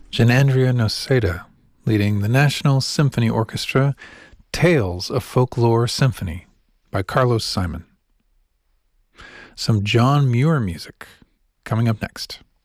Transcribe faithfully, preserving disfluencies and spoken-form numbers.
Janandria Noceda, leading the National Symphony Orchestra, Tales of Folklore Symphony by Carlos Simon. Some John Muir music coming up next.